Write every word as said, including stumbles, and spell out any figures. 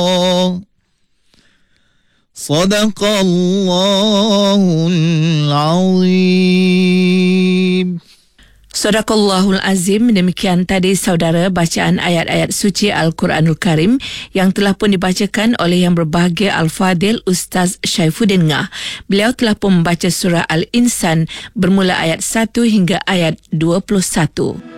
Sadaqallahul azim. Sadaqallahul azim. Demikian tadi saudara bacaan ayat-ayat suci Al-Quranul Karim yang telah pun dibacakan oleh Yang Berbahagia Al-Fadil Ustaz Syaifuddin Ngah. Beliau telah pun membaca surah Al-Insan bermula ayat satu hingga ayat dua puluh satu.